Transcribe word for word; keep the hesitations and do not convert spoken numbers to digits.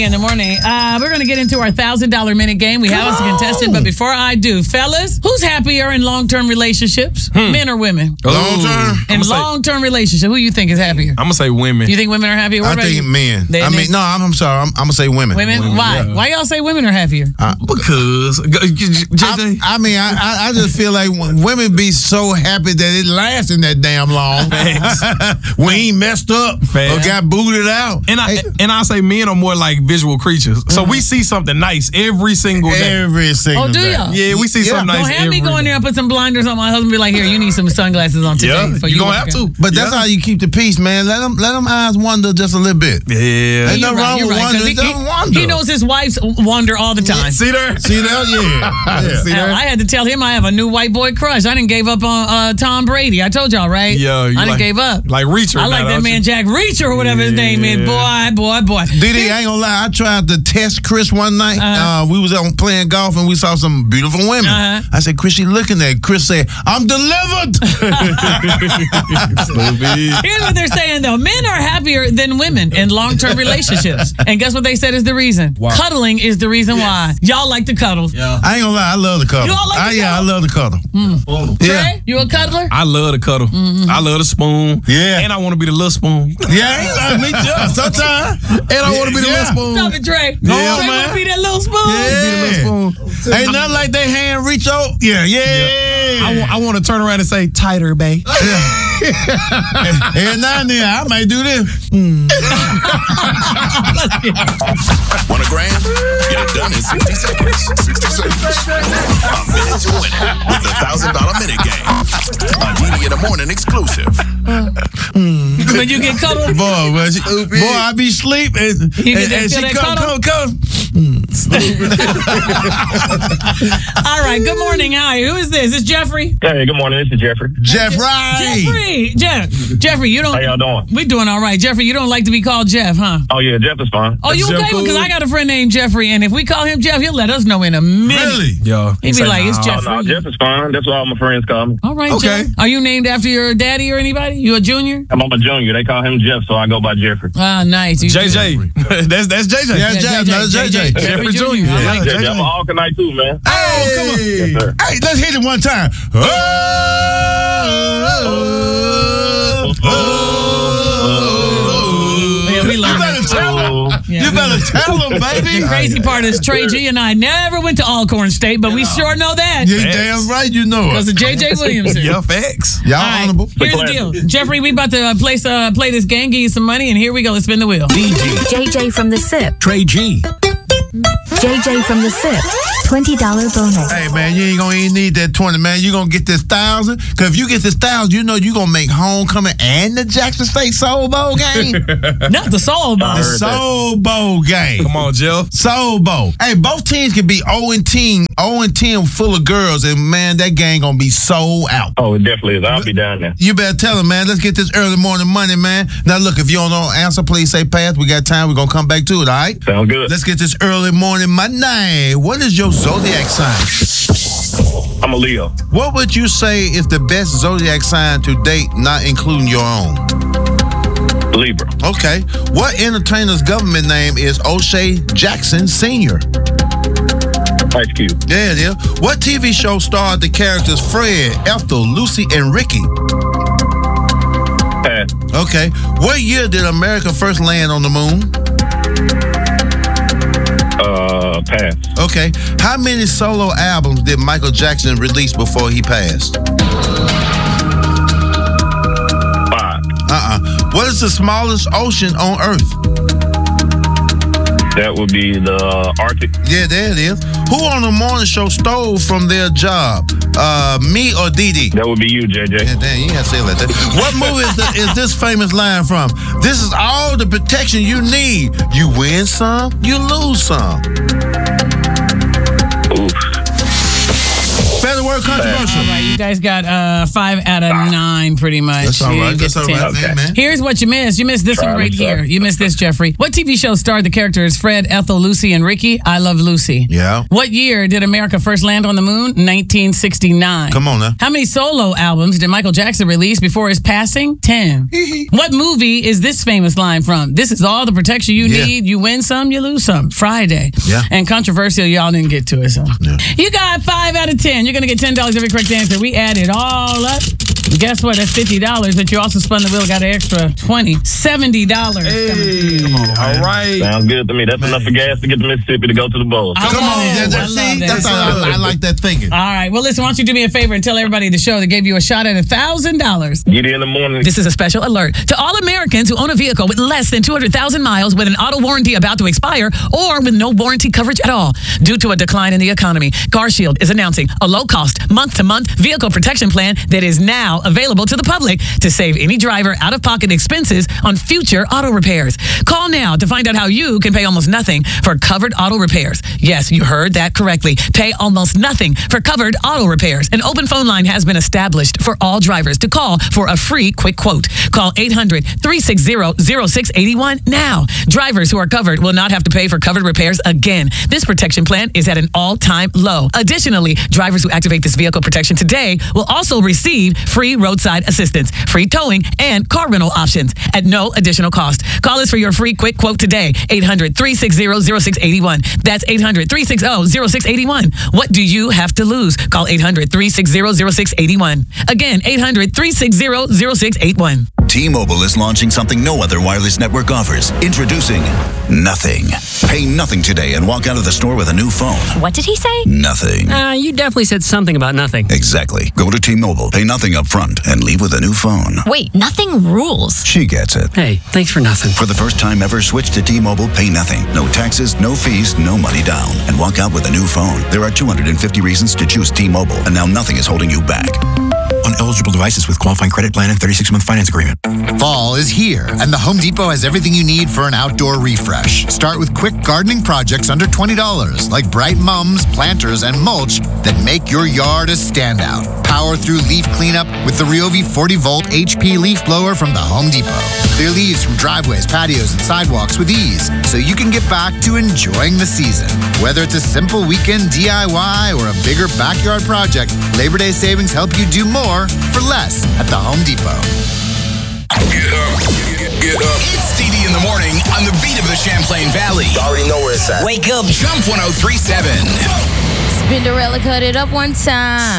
In the morning, uh, we're going to get into our one thousand dollars minute game. We Come have us a contestant, but before I do, fellas, who's happier in long-term relationships, hmm. men or women? Long-term? In long-term relationship, who you think is happier? I'm going to say women. You think women are happier? What I think you? men. They, I they, mean, no, I'm, I'm sorry. I'm, I'm going to say women. Women? women Why? Yeah. Why y'all say women are happier? Uh, because, I, I mean, I, I, I just feel like women be so happy that it lasts in that damn long. We ain't messed up Facts. Or got booted out. And I, hey. and I say men are more like visual creatures. So we see something nice every single day. Every single day. Oh, do day. y'all? Yeah, we see yeah. something nice Don't have every me go in there and put some blinders on my husband and be like, here, you need some sunglasses on today. Yeah, for you you gonna have to. But that's yeah. how you keep the peace, man. Let them, let them eyes wander just a little bit. Yeah. Ain't nothing right, wrong with right, wonder. He, he, wonder. He knows his wife's wander all the time. See there? See there? Yeah. yeah. See there? I had to tell him I have a new white boy crush. I didn't gave up on uh, Tom Brady. I told y'all, right? Yeah. I didn't like, gave up. Like Reacher. I like that man you? Jack Reacher or whatever yeah. his name is. Boy, boy, boy. D D, I ain't gonna lie. I tried to test Chris one night. Uh-huh. Uh, we was out playing golf and we saw some beautiful women. Uh-huh. I said, Chris, you looking at? Chris said, I'm delivered. Here's what they're saying, though. Men are happier than women in long-term relationships. And guess what they said is the reason? Wow. Cuddling is the reason yeah. why. Y'all like to cuddle. Yeah. I ain't gonna lie. I love the cuddle. You all like I, to yeah, cuddle? I love the cuddle. Mm. Yeah. Trey, you a cuddler? I love the cuddle. Mm-hmm. I love the spoon. Yeah. And I want to be the little spoon. Yeah, me too. Sometimes. And I want to be the yeah. little spoon. Stop it, Trey. Yeah, Trey want to be that little spoon. Yeah. Be the little spoon. Ain't nothing like they hand reach out. Yeah, yeah. yeah. I, want, I want to turn around and say, tighter, babe. Yeah. And now and then, I might do this. Mm. Want a grand? Get it done in sixty seconds. sixty seconds. A minute to win it with the one thousand dollars minute game. A D D in the morning exclusive. Mm. When you get cuddled? Boy, well, she, boy, I be sleep and, you and, and she come, come, come. Mm. All right, good morning. Hi, who is this? It's Jeffrey. Hey, good morning. This is Jeffrey. Jeffrey. Jeffrey. Jeff. Jeffrey, you don't. How y'all doing? We doing all right. Jeffrey, you don't like to be called Jeff, huh? Oh, yeah, Jeff is fine. Oh, you okay? Because I got a friend named Jeffrey, and if we call him Jeff, he'll let us know in a minute. Really? Yeah. He'd be like, nah. it's Jeffrey. Oh, no, Jeff is fine. That's what all my friends call me. All right, okay. Jeff. Are you named after your daddy or anybody? You a junior? I'm a junior. They call him Jeff, so I go by Jeffrey. Ah, nice. You J J. that's that's J J. Yeah, yeah, J J. J J. J J. Jeffrey Junior I like J J. I'm all night too, man. Hey, oh, come on. Yes, sir. Hey, let's hit it one time. Oh, oh, oh, oh. Yeah, we love you better it. tell him. Yeah, you better tell him, baby. The crazy part is Trey G and I never went to Alcorn State, but we sure know that. You damn right you know it. Because of J J Williamson. Yeah, facts. Y'all right, honorable. Here's the deal. Jeffrey, we about to uh, play, uh, play this game, give you some money, and here we go. Let's spin the wheel. D J. J J from the S I P. Trey G. J J from the S I P. twenty dollars bonus. Hey, man, you ain't going to even need that twenty, man. You going to get this one thousand. Because if you get this one thousand, you know you going to make homecoming and the Jackson State Soul Bowl game. Not the Soul Bowl. The Soul Bowl game. Come on, Jeff. Soul Bowl. Hey, both teams can be oh and ten, oh and ten full of girls, and, man, that game going to be sold out. Oh, it definitely is. I'll be down there. You better tell them, man. Let's get this early morning money, man. Now, look, if you don't know answer, please say pass. We got time. We're going to come back to it, all right? Sound good. Let's get this early morning money. What is your zodiac sign? I'm a Leo. What would you say is the best zodiac sign to date, not including your own? Libra. Okay. What entertainer's government name is O'Shea Jackson Senior? Ice Cube. Yeah, it is. What T V show starred the characters Fred, Ethel, Lucy, and Ricky? Pass. Okay. What year did America first land on the moon? Uh, pass. Okay. How many solo albums did Michael Jackson release before he passed? Five. Uh-uh. What is the smallest ocean on Earth? That would be the Arctic. Yeah, there it is. Who on the morning show stole from their job? Uh, me or Dee Dee? That would be you, J J. Yeah, damn, you ain't have to say it like that. What movie is, the, is this famous line from? This is all the protection you need. You win some, you lose some. Oof. That's the word controversial. All right, you guys got uh, five out of nine, pretty much. That's all You right. get That's all ten. right, Okay. man. Here's what you missed. You missed this Try one right to here. suck. You missed this, Jeffrey. What T V show starred the characters Fred, Ethel, Lucy, and Ricky? I Love Lucy. Yeah. What year did America first land on the moon? nineteen sixty-nine. Come on now. How many solo albums did Michael Jackson release before his passing? ten. What movie is this famous line from? This is all the protection you Yeah. need. You win some, you lose some. Friday. Yeah. And controversial, y'all didn't get to it. So. You got five out of ten. You're going to get ten dollars every correct answer. We add it all up. Guess what? That's fifty dollars. But you also spun the wheel, got an extra twenty. seventy dollars. Hey, all right. Sounds good to me. That's enough for gas to get to Mississippi to go to the bowl. I Come love on. it. That, I that, love see, that. that's how I, I like that thinking. All right. Well, listen, why don't you do me a favor and tell everybody at the show that gave you a shot at one thousand dollars. Get in the morning. This is a special alert to all Americans who own a vehicle with less than two hundred thousand miles with an auto warranty about to expire or with no warranty coverage at all. Due to a decline in the economy, CarShield is announcing a low-cost, month-to-month vehicle protection plan that is now available to the public to save any driver out-of-pocket expenses on future auto repairs. Call now to find out how you can pay almost nothing for covered auto repairs. Yes, you heard that correctly. Pay almost nothing for covered auto repairs. An open phone line has been established for all drivers to call for a free quick quote. Call eight hundred, three six zero, zero six eight one now. Drivers who are covered will not have to pay for covered repairs again. This protection plan is at an all-time low. Additionally, drivers who activate this vehicle protection today will also receive free roadside assistance, free towing, and car rental options at no additional cost. Call us for your free quick quote today. eight hundred, three six zero, zero six eight one. That's eight hundred, three six zero, zero six eight one. What do you have to lose? Call eight hundred, three six zero, zero six eight one. Again, eight hundred, three six zero, zero six eight one. T-Mobile is launching something no other wireless network offers. Introducing Nothing. Pay nothing today and walk out of the store with a new phone. What did he say? Nothing. Uh, you definitely said something about nothing. Exactly. Go to T-Mobile, pay nothing up front, and leave with a new phone. Wait, nothing rules. She gets it. Hey, thanks for nothing. For the first time ever, switch to T-Mobile, pay nothing. No taxes, no fees, no money down. And walk out with a new phone. There are two hundred fifty reasons to choose T-Mobile, and now nothing is holding you back. On eligible devices with qualifying credit plan and thirty-six month finance agreement. Fall is here, and the Home Depot has everything you need for an outdoor refresh. Start with quick gardening projects under twenty dollars, like bright mums, planters, and mulch that make your yard a standout. Power through leaf cleanup with the Ryobi forty volt H P leaf blower from the Home Depot. Clear leaves from driveways, patios, and sidewalks with ease, so you can get back to enjoying the season. Whether it's a simple weekend D I Y or a bigger backyard project, Labor Day savings help you do more for less at the Home Depot. Get up. Get up. It's D D in the morning on the beat of the Champlain Valley. You already know where it's at. Wake up. Jump one oh three point seven. Spinderella cut it up one time.